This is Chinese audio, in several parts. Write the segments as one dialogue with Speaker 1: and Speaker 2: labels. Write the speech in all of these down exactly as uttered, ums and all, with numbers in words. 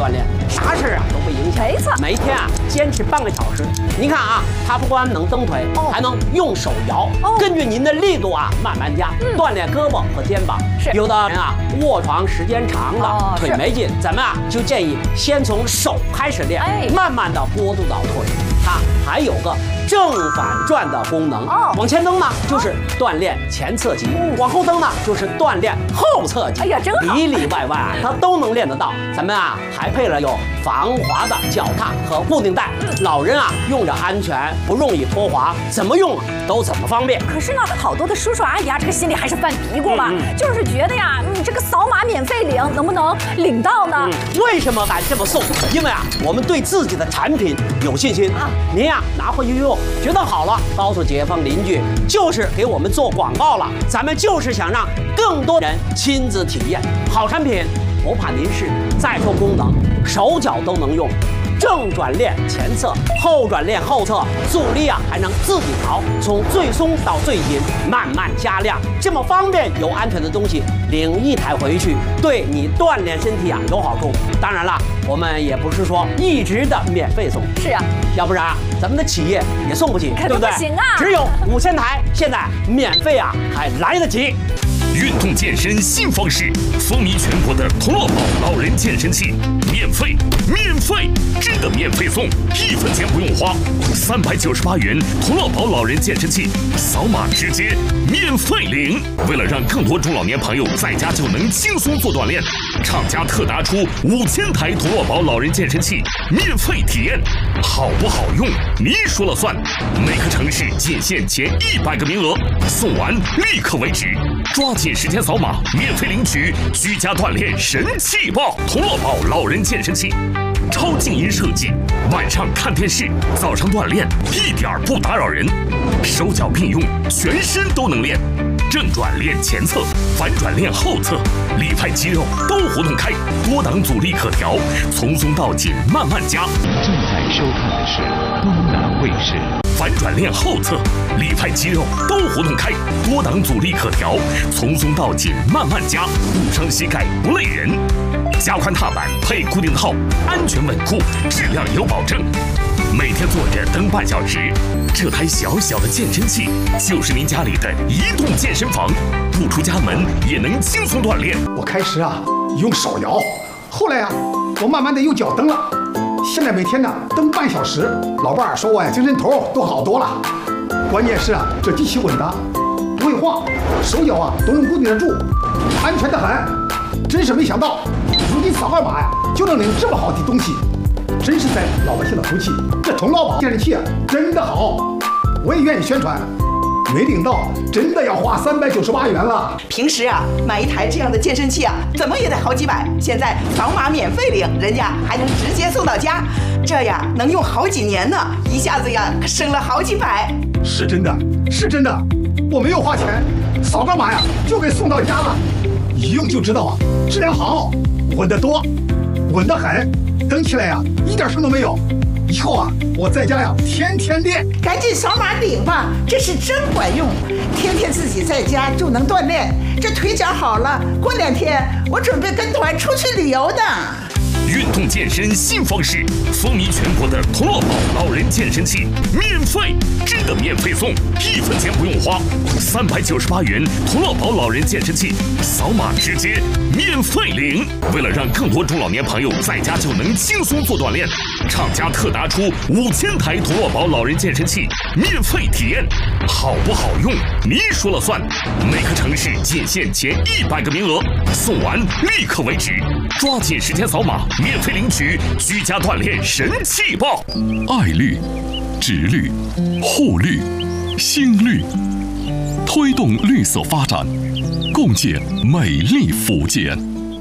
Speaker 1: 锻炼，啥事啊都不影响。
Speaker 2: 没错，
Speaker 1: 每天啊坚持半个小时。您看啊，它不光能蹬腿，哦、还能用手摇，哦、根据您的力度啊慢慢加，嗯、锻炼胳膊和肩膀。
Speaker 2: 是
Speaker 1: 有的人啊卧床时间长了，哦、腿没劲，咱们啊就建议先从手开始练，哎、慢慢的过渡到腿。它还有个正反转的功能，哦、往前蹬呢就是锻炼前侧肌，嗯、往后蹬呢就是锻炼后侧肌。哎呀，真好，里里外外啊它都能练得到。咱们啊还配了有防滑的脚踏和固定带，嗯、老人啊用着安全，不容易脱滑，怎么用都怎么方便。
Speaker 2: 可是呢，好多的叔叔阿姨啊，这个心里还是犯嘀咕吧，嗯嗯、就是觉得呀，你这个扫码免费领，能不能领到呢？嗯、
Speaker 1: 为什么敢这么送？因为啊，我们对自己的产品有信心啊。您呀拿回去用，觉得好了，告诉街坊邻居，就是给我们做广告了。咱们就是想让更多人亲自体验好产品，不怕您试。再说功能，手脚都能用。正转练前侧，后转练后侧，阻力啊还能自己调，从最松到最紧，慢慢加量，这么方便又安全的东西，领一台回去，对你锻炼身体啊有好处。当然了，我们也不是说一直的免费送，
Speaker 2: 是啊，
Speaker 1: 要不然咱们的企业也送不起，对不对？
Speaker 2: 不行啊，
Speaker 1: 只有五千台，现在免费啊还来得及。
Speaker 3: 运动健身新方式，风靡全国的同乐宝老人健身器，免费，免费，真的免费送，一分钱不用花，三百九十八元同乐宝老人健身器，扫码直接免费领。为了让更多中老年朋友在家就能轻松做锻炼，厂家特拿出五千台同乐宝老人健身器免费体验，好不好用你说了算。每个城市仅限前一百个名额，送完立刻为止。抓紧时间扫码，免费领取居家锻炼神器包同乐宝老人健身器，超静音设计，晚上看电视，早上锻炼，一点不打扰人，手脚并用，全身都能练。正转练前侧，反转练后侧，里派肌肉都活动开，多档阻力可调，从松到紧慢慢加。
Speaker 4: 正在收看的是东南卫视。
Speaker 3: 反转练后侧，里派肌肉都活动开，多档阻力可调，从松到紧慢慢加，不伤膝盖不累人。加宽踏板配固定套，安全稳固，质量有保证。每天坐着蹬半小时，这台小小的健身器就是您家里的移动健身房，不出家门也能轻松锻炼。
Speaker 5: 我开始啊用手摇，后来啊我慢慢的用脚蹬了。现在每天呢蹬半小时，老伴儿说我呀精神头都好多了。关键是啊这机器稳当，不会晃，手脚啊都能固定得住，安全的很。真是没想到，如今扫个码呀就能领这么好的东西，真是在老百姓的福气。这同乐宝健身器啊真的好，我也愿意宣传。没领到，真的要花三百九十八元了。
Speaker 6: 平时啊，买一台这样的健身器啊，怎么也得好几百。现在扫码免费领，人家还能直接送到家，这呀能用好几年呢，一下子呀省了好几百。
Speaker 5: 是真的，是真的，我没有花钱，扫个码呀就给送到家了，一用就知道啊，质量好，稳得多，稳得很，蹬起来呀一点声都没有。以后啊，我在家呀天天练，
Speaker 7: 赶紧扫码领吧，这是真管用，天天自己在家就能锻炼，这腿脚好了，过两天我准备跟团出去旅游的。
Speaker 3: 运动健身新方式，风靡全国的同乐宝老人健身器，免费，真的免费送，一分钱不用花，三百九十八元同乐宝老人健身器，扫码直接免费领。为了让更多中老年朋友在家就能轻松做锻炼，厂家特拿出五千台同乐宝老人健身器免费体验，好不好用你说了算。每个城市仅限前一百个名额，送完立刻为止。抓紧时间扫码，免费领取居家锻炼神器包。
Speaker 8: 爱绿、植绿、护绿、新绿，推动绿色发展，共建美丽福建。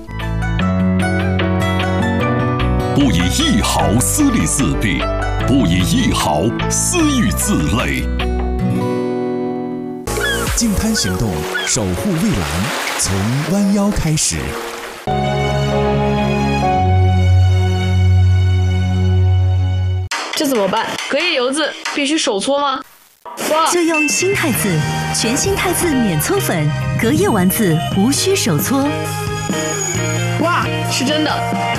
Speaker 8: 不以一毫私利自弊，不以一毫私欲自累。
Speaker 9: 净滩行动，守护蔚蓝，从弯腰开始。
Speaker 10: 这怎么办？隔夜油渍必须手搓吗？
Speaker 11: 就用新汰渍，全新汰渍免搓粉，隔夜丸子无需手搓。
Speaker 10: 哇，是真的！